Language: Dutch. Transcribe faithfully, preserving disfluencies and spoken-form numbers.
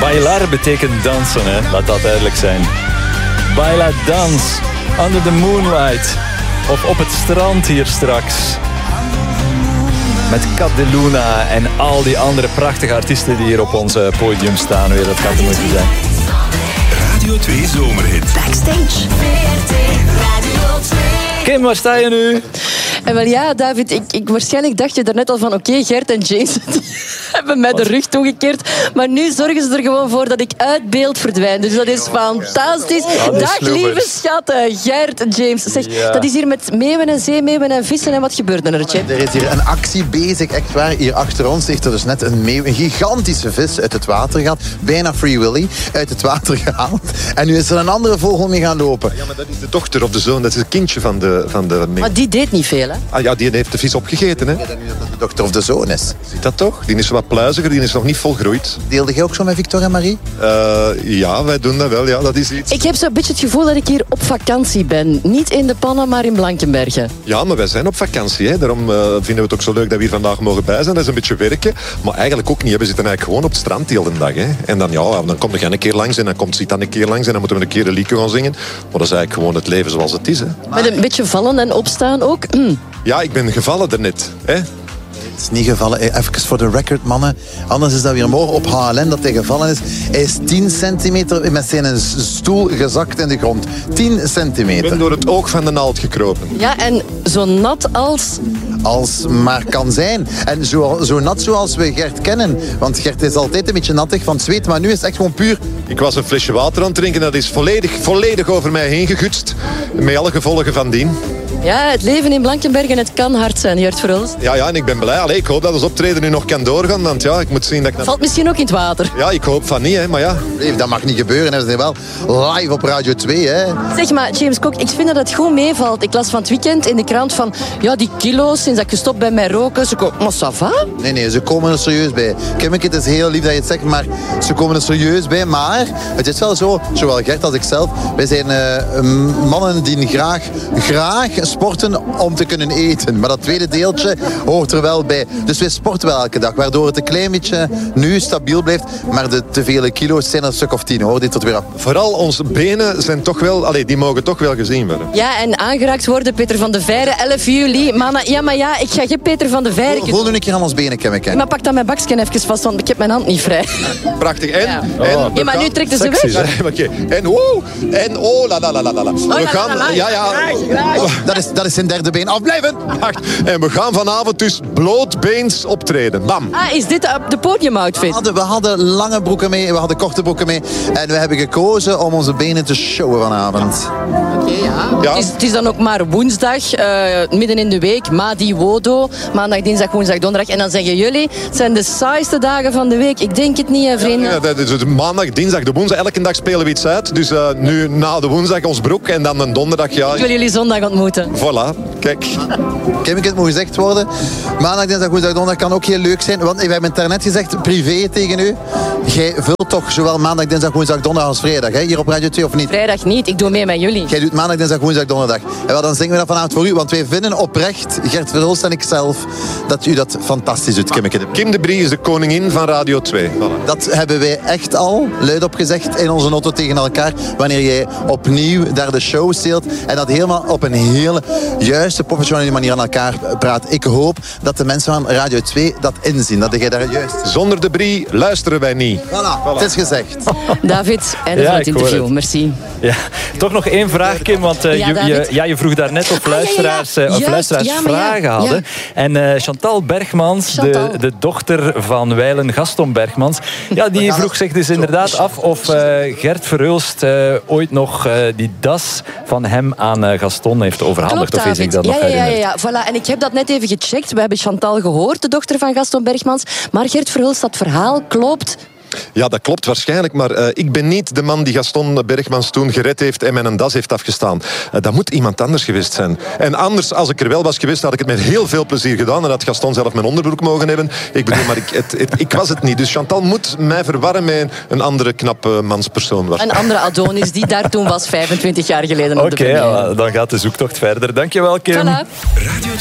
Bailar betekent dansen, hè? Laat dat duidelijk zijn. Baila dans, under the moonlight. Of op het strand hier straks. Met Cat de Luna en al die andere prachtige artiesten die hier op ons podium staan. Weer, dat gaat de moeite zijn. Radio twee Zomerhit. Backstage. Radio twee. Kim, waar sta je nu? En wel ja, David, ik, ik, waarschijnlijk dacht je daarnet al van oké, okay, Gert en James hebben mij de rug toegekeerd. Maar nu zorgen ze er gewoon voor dat ik uit beeld verdwijn. Dus dat is fantastisch. Ja, Dag lieve schatten, Gert en James. Zeg, ja. Dat is hier met meeuwen en zeemeeuwen en vissen. En wat gebeurde er, James? Er is hier een actie bezig, echt waar. Hier achter ons ligt er dus net een meeuw, een gigantische vis uit het water gehad. Bijna Free Willy, uit het water gehaald. En nu is er een andere vogel mee gaan lopen. Ja, maar dat is de dochter of de zoon, dat is het kindje van de, van de meeuw. Maar die deed niet veel, hè? Ah ja, die heeft de vis opgegeten, hè? Ik denk niet dat dat de dochter of de zoon is. Ziet dat toch? Die is wat pluiziger, die is nog niet volgroeid. Deelde jij ook zo met Victor en Marie? Uh, ja, wij doen dat wel, ja, dat is iets. Ik heb zo'n beetje het gevoel dat ik hier op vakantie ben. Niet in de Pannen, maar in Blankenbergen. Ja, maar wij zijn op vakantie, hè. Daarom uh, vinden we het ook zo leuk dat we hier vandaag mogen bij zijn. Dat is een beetje werken, maar eigenlijk ook niet. We zitten eigenlijk gewoon op het strand de hele dag, hè. En dan, ja, dan komt er een keer langs en dan komt Sita een keer langs en dan moeten we een keer een liedje gaan zingen. Maar dat is eigenlijk gewoon het leven zoals het is, hè. Met een beetje vallen en opstaan ook. Ja, ik ben gevallen daarnet, hè. Het is niet gevallen. Even voor de record, mannen. Anders is dat weer morgen op H L N dat hij gevallen is. Hij is tien centimeter met zijn stoel gezakt in de grond. tien centimeter. Ik ben door het oog van de naald gekropen. Ja, en zo nat als... Als maar kan zijn. En zo, zo nat zoals we Gert kennen. Want Gert is altijd een beetje nattig van het zweet. Maar nu is het echt gewoon puur... Ik was een flesje water aan het drinken. Dat is volledig, volledig over mij heen gegutst. Met alle gevolgen van dien. Ja, het leven in Blankenbergen, het kan hard zijn, Gert Verhulst. Ja, ja, en ik ben blij. Allee, ik hoop dat ons optreden nu nog kan doorgaan. Want ja, ik moet zien dat ik... Valt misschien ook in het water. Ja, ik hoop van niet, hè, maar ja. Dat mag niet gebeuren. We zijn wel live op Radio twee, hè. Zeg maar, James Kok, ik vind dat het goed meevalt. Ik las van het weekend in de krant van... Ja, die kilo's, sinds ik gestopt ben met roken, ze komen... Maar ça va? Nee, nee, ze komen er serieus bij. Kimmeke, het is heel lief dat je het zegt, maar ze komen er serieus bij. Maar het is wel zo, zowel Gert als ik zelf, wij zijn uh, mannen die graag, graag sporten om te kunnen eten. Maar dat tweede deeltje hoort er wel bij. Dus wij sporten wel elke dag, waardoor het een klein beetje nu stabiel blijft. Maar de te vele kilo's zijn er een stuk of tien, hoor. Dit tot weer af. Vooral onze benen zijn toch wel... Allee, die mogen toch wel gezien worden. Ja, en aangeraakt worden, Peter van de Veire, elf juli. Mannen, ja, maar ja, ik ga geen Peter van de Veire... Voel nu een keer aan ons benen, Kimmeke. Maar pak dan mijn baksken even vast, want ik heb mijn hand niet vrij. Prachtig. En? Ja, en ja maar nu trekt ze Sexy, weg. Ja, okay. En oh, en oh, la la la la la. Oh, we ja, gaan... la, la, la. Ja, ja. Dat is, dat is zijn derde been. Afblijven! En we gaan vanavond dus blootbeens optreden. Bam. Ah, is dit de, de podiumoutfit? We hadden, we hadden lange broeken mee, we hadden korte broeken mee. En we hebben gekozen om onze benen te showen vanavond. Oké, okay, ja. Ja. Het, is, het is dan ook maar woensdag, uh, midden in de week, Madi Wodo. Maandag, dinsdag, woensdag, donderdag. En dan zeggen jullie, het zijn de saaiste dagen van de week. Ik denk het niet, hè, vrienden. Ja, dat is de maandag, dinsdag, de woensdag. Elke dag spelen we iets uit. Dus uh, nu na de woensdag ons broek en dan een donderdag. Ja. Ik wil jullie zondag ontmoeten. Voilà, kijk. Kimmeke, het moet gezegd worden. Maandag, dinsdag, woensdag, donderdag kan ook heel leuk zijn. Want we hebben het daarnet gezegd, privé tegen u. Jij vult toch zowel maandag, dinsdag, woensdag, donderdag als vrijdag, hè? Hier op Radio twee of niet? Vrijdag niet, ik doe mee met jullie. Jij doet maandag, dinsdag, woensdag, donderdag. En wel, dan zingen we dat vanavond voor u. Want wij vinden oprecht, Gert Verhulst en ik zelf, dat u dat fantastisch doet, Kimmeke. Kim de Brie is de koningin van Radio twee. Voilà. Dat hebben wij echt al luidop gezegd in onze auto tegen elkaar. Wanneer jij opnieuw daar de show steelt. En dat helemaal op een hele juiste, professionele manier aan elkaar praat. Ik hoop dat de mensen van Radio twee dat inzien. Dat jij daar juist... Zonder de Brie luisteren wij niet. Voilà, voilà. Het is gezegd. David, einde Ja, van het ik hoor interview. het. Merci. Ja, toch nog één vraag, Kim, want uh, Ja, je, je, David. ja, je vroeg daarnet of Ah, ja, ja, ja. luisteraars, uh, of Juist, luisteraars ja, maar ja, vragen ja. hadden. En uh, Chantal Bergmans, Chantal. De, de dochter van wijlen Gaston Bergmans, ja, die vroeg zich dus inderdaad af of uh, Gert Verhulst uh, ooit nog uh, die das van hem aan uh, Gaston heeft overhandigd. Klopt, of is ik dat David. nog ja, ja, ja, herinnerd? ja, voilà. En ik heb dat net even gecheckt. We hebben Chantal gehoord, de dochter van Gaston Bergmans. Maar Gert Verhulst, dat verhaal klopt. Ja, dat klopt waarschijnlijk, maar uh, ik ben niet de man die Gaston Bergmans toen gered heeft en met een das heeft afgestaan. Uh, dat moet iemand anders geweest zijn. En anders, als ik er wel was geweest, had ik het met heel veel plezier gedaan en had Gaston zelf mijn onderbroek mogen hebben. Ik bedoel, maar ik, het, het, ik was het niet. Dus Chantal moet mij verwarren met een andere knappe manspersoon. Een andere Adonis die daar toen was, vijfentwintig jaar geleden op Oké, de première. ja, dan gaat de zoektocht verder. Dankjewel, Kim. Voilà. Radio